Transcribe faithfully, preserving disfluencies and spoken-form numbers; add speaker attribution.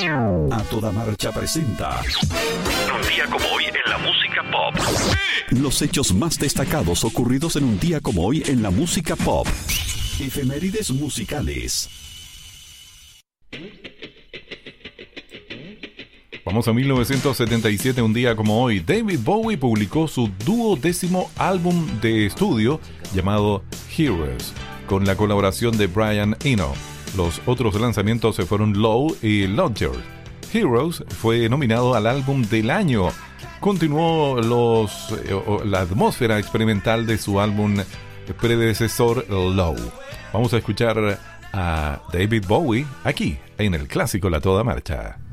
Speaker 1: A Toda Marcha presenta
Speaker 2: Un día como hoy en la música pop.
Speaker 1: los hechos más destacados ocurridos en un día como hoy en la música pop. Efemérides musicales.
Speaker 3: Vamos a mil novecientos setenta y siete, un día como hoy. David Bowie publicó su duodécimo álbum de estudio llamado Heroes, con la colaboración de Brian Eno. Los otros lanzamientos se fueron Low y Lodger. Heroes fue nominado al álbum del año. Continuó los, eh, la atmósfera experimental de su álbum predecesor Low. Vamos a escuchar a David Bowie aquí en el clásico La Toda Marcha.